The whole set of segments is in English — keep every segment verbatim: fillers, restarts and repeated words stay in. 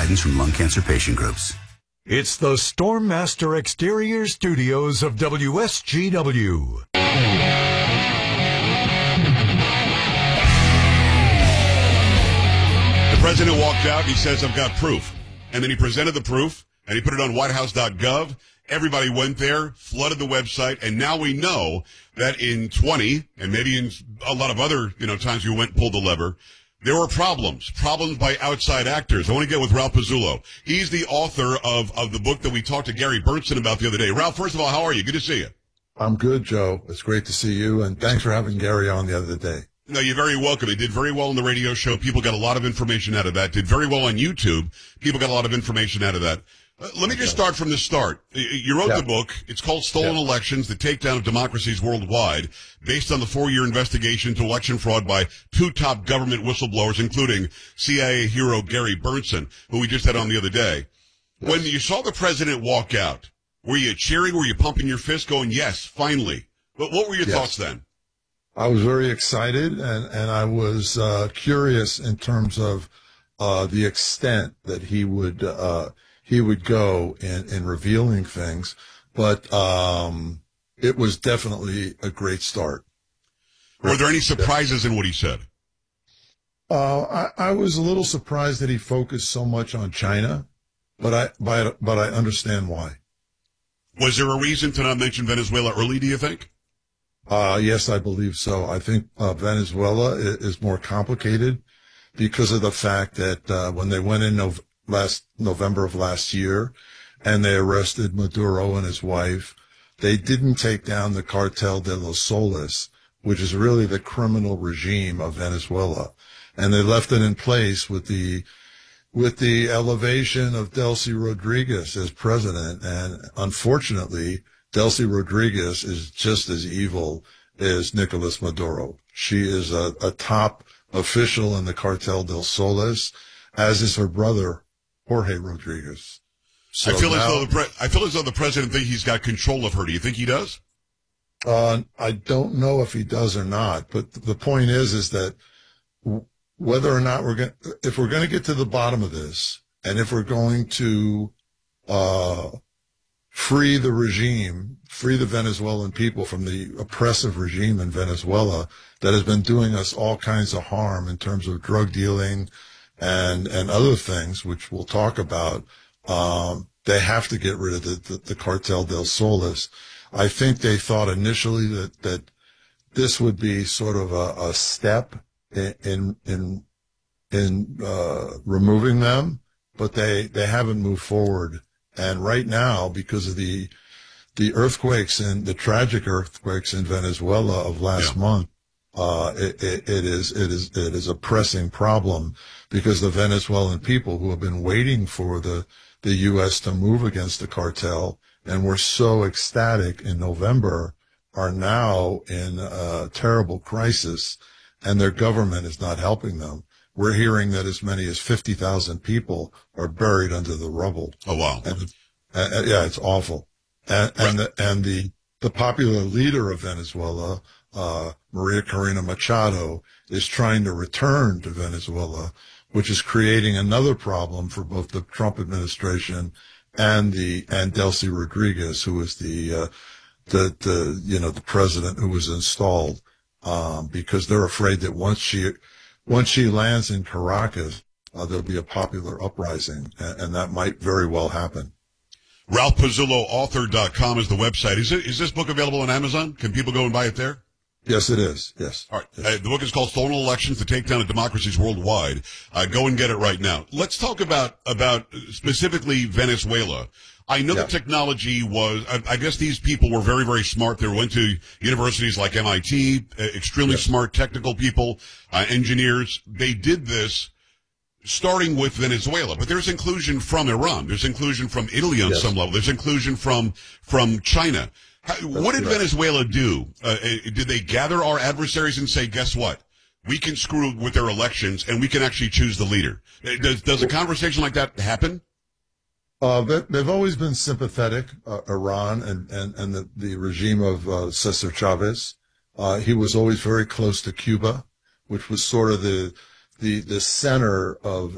guidance from lung cancer patient groups. It's the Stormmaster Exterior Studios of W S G W. The president walked out and he says, I've got proof. And then he presented the proof and he put it on white house dot gov. Everybody went there, flooded the website, and now we know that in twenty, and maybe in a lot of other, you know, times you went and pulled the lever, there were problems, problems by outside actors. I want to get with Ralph Pizzullo. He's the author of, of the book that we talked to Gary Bernstein about the other day. Ralph, first of all, how are you? Good to see you. I'm good, Joe. It's great to see you, and thanks for having Gary on the other day. No, you're very welcome. He did very well on the radio show. People got a lot of information out of that. Did very well on YouTube. People got a lot of information out of that. Uh, let me just start from the start. You wrote yeah. the book. It's called Stolen yeah. Elections, the Takedown of Democracies Worldwide, based on the four-year investigation into election fraud by two top government whistleblowers, including C I A hero Gary Bernstein, who we just had on the other day. Yes. When you saw the president walk out, were you cheering? Were you pumping your fist going, yes, finally? But what were your yes. thoughts then? I was very excited, and, and I was uh, curious in terms of uh, the extent that he would uh, he would go in, in revealing things. But um, it was definitely a great start. Were there any surprises in what he said? Uh, I, I was a little surprised that he focused so much on China, but I but, but I understand why. Was there a reason to not mention Venezuela early, do you think? Uh, yes, I believe so. I think uh, Venezuela is, is more complicated because of the fact that uh, when they went in Nov- last November of last year and they arrested Maduro and his wife, they didn't take down the Cartel de los Soles, which is really the criminal regime of Venezuela. And they left it in place with the with the elevation of Delcy Rodriguez as president. And unfortunately, Delcy Rodriguez is just as evil as Nicolas Maduro. She is a, a top official in the Cartel del Soles, as is her brother, Jorge Rodriguez. So I feel now, as though the pre- I feel as though the president thinks he's got control of her. Do you think he does? Uh, I don't know if he does or not, but the point is, is that whether or not we're going, if we're going to get to the bottom of this, and if we're going to, uh, free the regime, free the Venezuelan people from the oppressive regime in Venezuela that has been doing us all kinds of harm in terms of drug dealing and, and other things, which we'll talk about. Um, they have to get rid of the, the, the Cartel del Soles. I think they thought initially that, that this would be sort of a, a step in, in, in, in uh, removing them, but they, they haven't moved forward. And right now, because of the the earthquakes and the tragic earthquakes in Venezuela of last yeah. month, uh, it, it, it is it is it is a pressing problem because the Venezuelan people who have been waiting for the the U S to move against the cartel and were so ecstatic in November are now in a terrible crisis, and their government is not helping them. We're hearing that as many as fifty thousand people are buried under the rubble. Oh, wow. And, and, yeah, it's awful. And, and, the, and the, the popular leader of Venezuela, uh, Maria Corina Machado, is trying to return to Venezuela, which is creating another problem for both the Trump administration and the, and Delcy Rodriguez, who is the, uh, the, the, you know, the president who was installed, um, because they're afraid that once she, Once she lands in Caracas, uh, there'll be a popular uprising, and, and that might very well happen. Ralph Pizzullo Author dot com is the website. Is it, is this book available on Amazon? Can people go and buy it there? Yes, it is. Yes. All right. Yes. Uh, the book is called Stolen Elections, the Takedown of Democracies Worldwide. Uh, go and get it right now. Let's talk about, about specifically Venezuela. I know yeah. the technology was, I, I guess these people were very, very smart. They went to universities like M I T, uh, extremely yeah. smart technical people, uh, engineers. They did this starting with Venezuela, but there's inclusion from Iran. There's inclusion from Italy on yes. some level. There's inclusion from, from China. How, what did right. Venezuela do? Uh, did they gather our adversaries and say, guess what? We can screw with their elections and we can actually choose the leader. Does, does a conversation like that happen? Uh, they've always been sympathetic, uh, Iran and, and, and the, the regime of uh, Cesar Chavez. Uh, he was always very close to Cuba, which was sort of the the the center of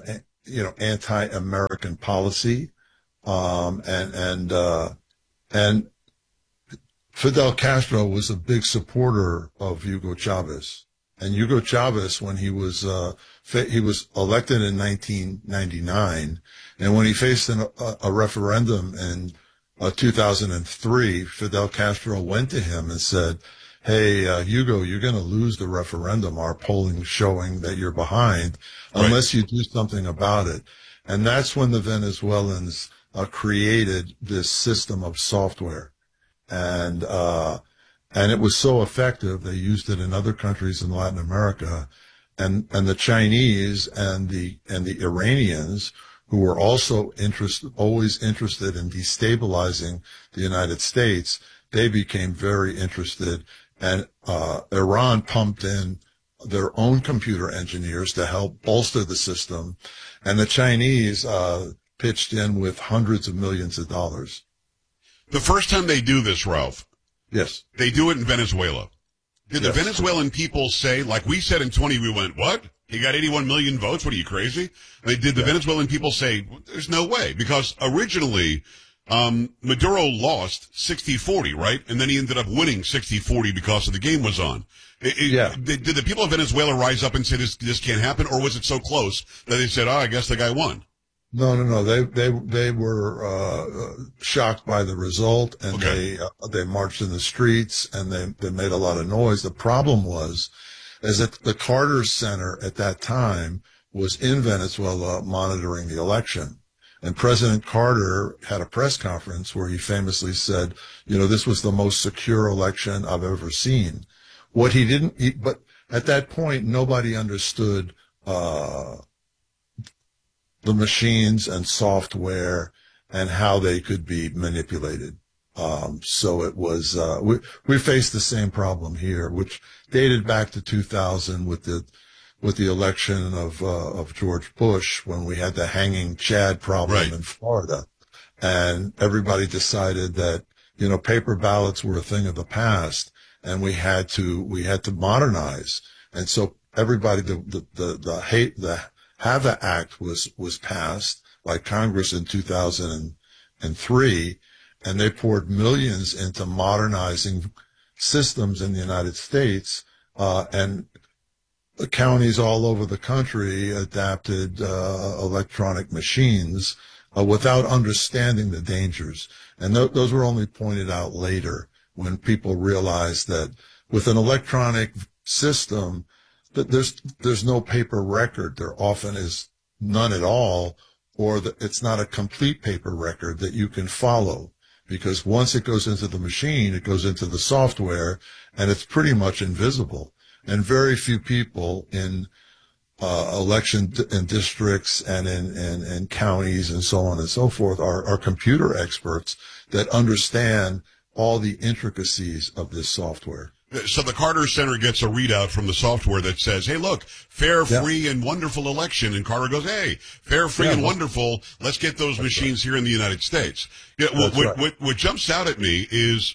you know, anti-American policy. Um, and, and, uh, and Fidel Castro was a big supporter of Hugo Chavez. And Hugo Chavez, when he was, uh, fa- he was elected in nineteen ninety-nine, and when he faced an, a, a referendum in uh, two thousand three, Fidel Castro went to him and said, hey, uh, Hugo, you're going to lose the referendum. Our polling showing that you're behind unless right. you do something about it. And that's when the Venezuelans uh, created this system of software. And, uh, and it was so effective. They used it in other countries in Latin America, and, and the Chinese and the, and the Iranians, who were also interested, always interested in destabilizing the United States, they became very interested. And, uh, Iran pumped in their own computer engineers to help bolster the system. And the Chinese, uh, pitched in with hundreds of millions of dollars. The first time they do this, Ralph, yes, they do it in Venezuela. Did yes. the Venezuelan people say, like we said in twenty, we went, what? He got eighty-one million votes? What are you, crazy? They, did the yeah. Venezuelan people say, there's no way? Because originally, um, Maduro lost sixty forty, right? And then he ended up winning sixty forty because of the game was on. It, it, yeah. Did, did the people of Venezuela rise up and say this, this can't happen? Or was it so close that they said, oh, I guess the guy won? No, no, no. They, they, they were, uh, shocked by the result, and okay. they, uh, they marched in the streets, and they, they made a lot of noise. The problem was, is that the Carter Center at that time was in Venezuela monitoring the election. And President Carter had a press conference where he famously said, you know, this was the most secure election I've ever seen. What he didn't, he, but at that point, nobody understood, uh, the machines and software and how they could be manipulated. Um, so it was, uh, we, we faced the same problem here, which dated back to two thousand with the, with the election of, uh, of George Bush, when we had the hanging Chad problem right. in Florida. And everybody decided that, you know, paper ballots were a thing of the past, and we had to, we had to modernize. And so everybody, the, the, the, the hate, the, HAVA Act was, was passed by Congress in two thousand three, and they poured millions into modernizing systems in the United States, uh, and the counties all over the country adapted, uh, electronic machines, uh, without understanding the dangers. And th- those were only pointed out later, when people realized that with an electronic system, that there's, there's no paper record. There often is none at all, or that it's not a complete paper record that you can follow, because once it goes into the machine, it goes into the software, and it's pretty much invisible. And very few people in, uh, election d- in districts and in, in, in counties and so on and so forth are, are computer experts that understand all the intricacies of this software. So the Carter Center gets a readout from the software that says, hey, look, fair, yeah. free, and wonderful election. And Carter goes, hey, fair, free, yeah, and wonderful. Let's get those machines right. here in the United States. Yeah, what, right. what, what, what jumps out at me is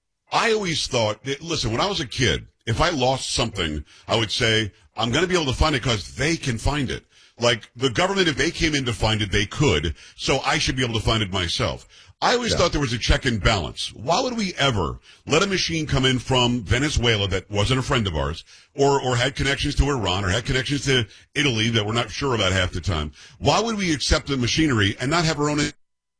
I always thought, that, listen, when I was a kid, if I lost something, I would say, I'm going to be able to find it because they can find it. Like the government, if they came in to find it, they could. So I should be able to find it myself. I always yeah. thought there was a check and balance. Why would we ever let a machine come in from Venezuela that wasn't a friend of ours, or, or had connections to Iran, or had connections to Italy that we're not sure about half the time? Why would we accept the machinery and not have our own,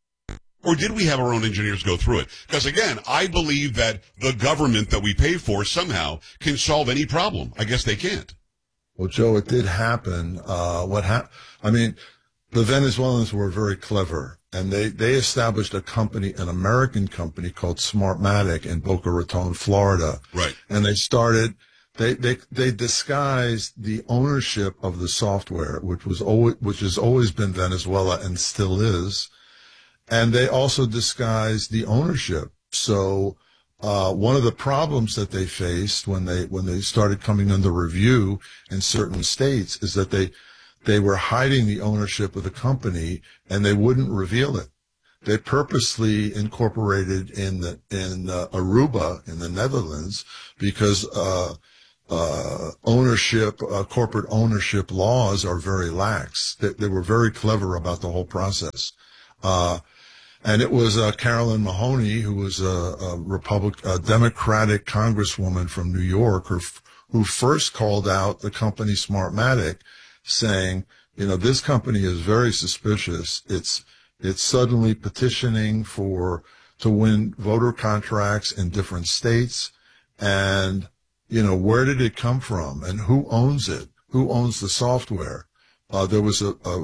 or did we have our own engineers go through it? Because again, I believe that the government that we pay for somehow can solve any problem. I guess they can't. Well, Joe, it did happen. Uh, what happened? I mean, the Venezuelans were very clever. And they, they established a company, an American company called Smartmatic in Boca Raton, Florida. Right. And they started, they, they, they disguised the ownership of the software, which was always, which has always been Venezuela and still is. And they also disguised the ownership. So, uh, one of the problems that they faced when they, when they started coming under review in certain states is that they, They were hiding the ownership of the company, and they wouldn't reveal it. They purposely incorporated in the in uh, Aruba in the Netherlands because uh uh, ownership, uh, corporate ownership laws are very lax. They, they were very clever about the whole process. Uh, and it was uh, Carolyn Mahoney, who was a, a Republic, a Democratic congresswoman from New York, who, who first called out the company Smartmatic, saying, you know, this company is very suspicious. It's it's suddenly petitioning for to win voter contracts in different states, and you know, where did it come from, and who owns it? Who owns the software? Uh, there was a, a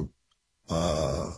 uh,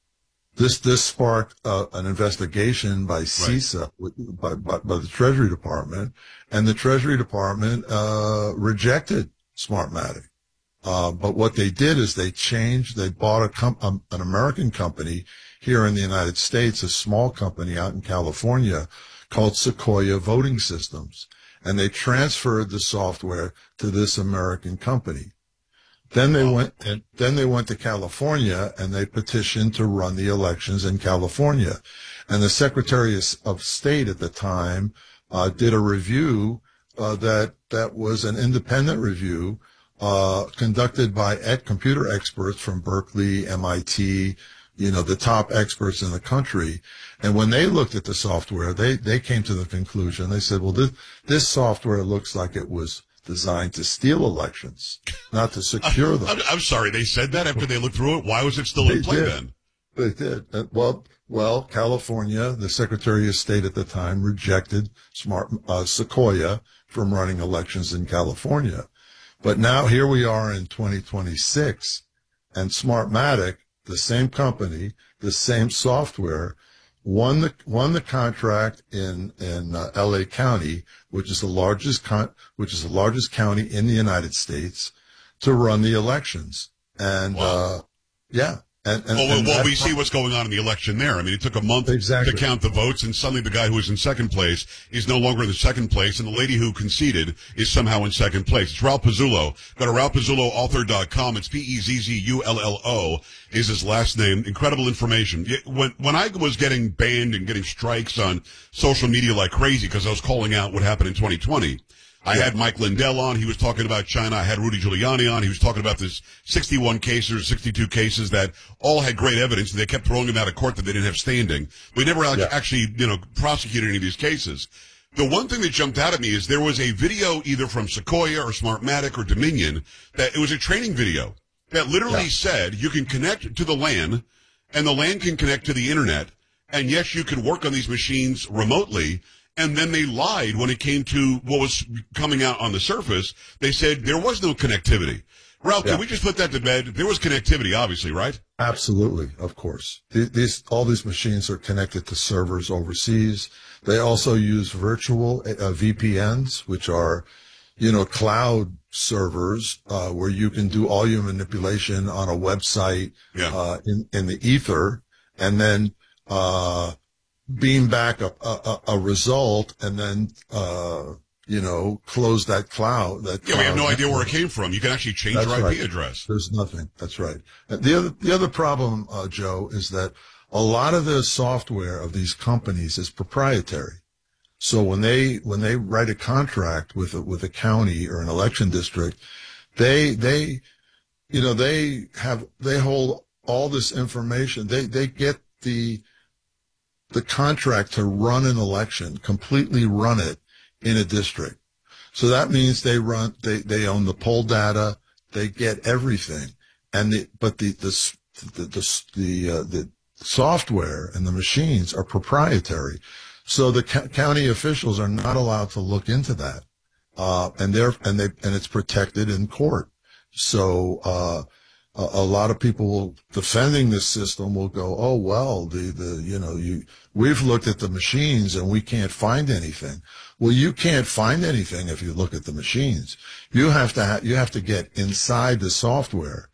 this this sparked uh, an investigation by CISA, right. by, by by the Treasury Department, and the Treasury Department uh, rejected Smartmatic. Uh, but what they did is they changed, they bought a com- um, an American company here in the United States, a small company out in California called Sequoia Voting Systems. And they transferred the software to this American company. Then they went, and then they went to California and they petitioned to run the elections in California. And the Secretary of State at the time, uh, did a review, uh, that, that was an independent review, Uh, conducted by ec- computer experts from Berkeley, M I T, you know, the top experts in the country. And when they looked at the software, they, they came to the conclusion, they said, well, this, this software looks like it was designed to steal elections, not to secure them. I'm, I'm sorry, they said that after they looked through it? Why was it still in They play did. then? They did. Uh, well, well, California, the Secretary of State at the time rejected Smart, uh, Sequoia from running elections in California. But now here we are in twenty twenty-six, and Smartmatic, the same company, the same software, won the won the contract in in uh, L A County, which is the largest con- which is the largest county in the United States, to run the elections. And wow. uh, yeah. And, and, well, and well we see what's going on in the election there. I mean, it took a month exactly. to count the votes, and suddenly the guy who was in second place is no longer in the second place, and the lady who conceded is somehow in second place. It's Ralph Pizzullo. Go to ralph pizzullo author dot com. It's P E Z Z U L L O is his last name. Incredible information. When, when I was getting banned and getting strikes on social media like crazy because I was calling out what happened in twenty twenty, I had Mike Lindell on. He was talking about China. I had Rudy Giuliani on. He was talking about this sixty-one cases, sixty-two cases that all had great evidence, and they kept throwing them out of court that they didn't have standing. We never yeah. actually, you know, prosecuted any of these cases. The one thing that jumped out at me is there was a video either from Sequoia or Smartmatic or Dominion that it was a training video that literally yeah. said you can connect to the LAN and the LAN can connect to the internet. And yes, you can work on these machines remotely. And then they lied when it came to what was coming out on the surface. They said there was no connectivity. Ralph, yeah. can we just put that to bed? There was connectivity, obviously, right? Absolutely, of course. These, these all these machines are connected to servers overseas. They also use virtual uh, V P Ns, which are, you know, cloud servers uh, where you can do all your manipulation on a website yeah. uh, in in the ether, and then uh beam back a, a, a result and then, uh, you know, close that cloud. That yeah, cloud we have no idea where it came from. You can actually change That's your I P right. address. There's nothing. That's right. And the other, the other problem, uh, Joe, is that a lot of the software of these companies is proprietary. So when they, when they write a contract with a, with a county or an election district, they, they, you know, they have, they hold all this information. They, they get the, the contract to run an election, completely run it in a district. So that means they run, they, they own the poll data, they get everything. And the, but the, the, the, the, the, uh, the software and the machines are proprietary. So the ca- county officials are not allowed to look into that. Uh, and they're, and they, and it's protected in court. So, uh, A, a lot of people defending this system will go, oh, well, the, the, you know, you, we've looked at the machines and we can't find anything. Well, you can't find anything if you look at the machines. You have to, ha- you have to get inside the software.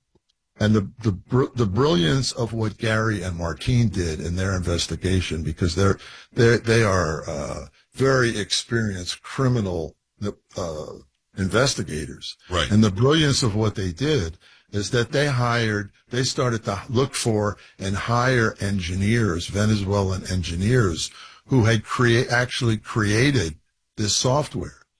And the, the, br- the brilliance of what Gary and Martine did in their investigation, because they're, they they are, uh, very experienced criminal, uh, investigators. Right. And the brilliance of what they did is that they hired, they started to look for and hire engineers, Venezuelan engineers, who had create, actually created this software.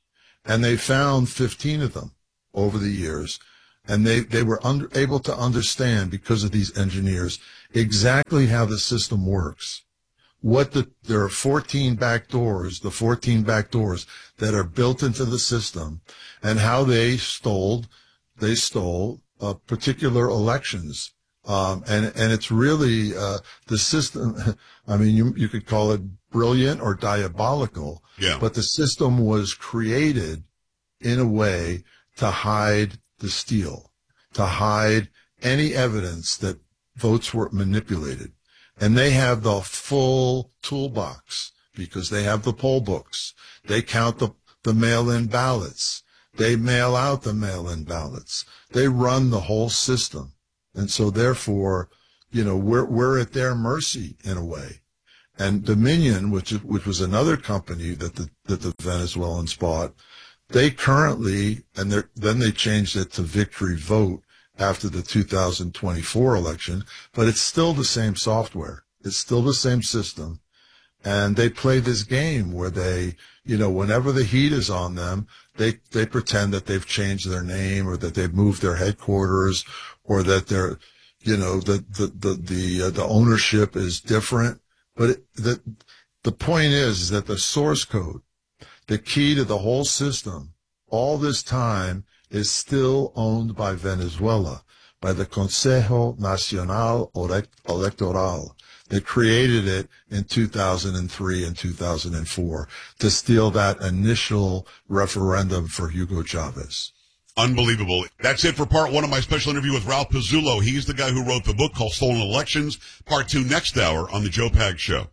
And they found fifteen of them over the years. And they, they were under, able to understand, because of these engineers, exactly how the system works. What the, there are fourteen back doors, the fourteen back doors that are built into the system, and how they stole, they stole uh, particular elections. Um, and, and it's really, uh, the system, I mean, you, you could call it brilliant or diabolical, yeah. But the system was created in a way to hide the steal, to hide any evidence that votes were manipulated. And they have the full toolbox because they have the poll books. They count the, the mail-in ballots. They mail out the mail-in ballots. They run the whole system. And so therefore, you know, we're, we're at their mercy in a way. And Dominion, which, which was another company that the, that the Venezuelans bought, they currently, and then they changed it to Victory Vote after the two thousand twenty-four election, but it's still the same software. It's still the same system. And they play this game where they, you know, whenever the heat is on them, they, they pretend that they've changed their name or that they've moved their headquarters or that they're, you know, the, the, the, the, uh, the ownership is different. But it, the, the point is, is that the source code, the key to the whole system, all this time is still owned by Venezuela, by the Consejo Nacional Electoral. They created it in two thousand three and two thousand four to steal that initial referendum for Hugo Chavez. Unbelievable. That's it for part one of my special interview with Ralph Pizzullo. He's the guy who wrote the book called Stolen Elections. Part two next hour on the Joe Pags Show.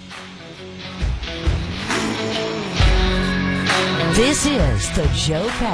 This is the Joe Pags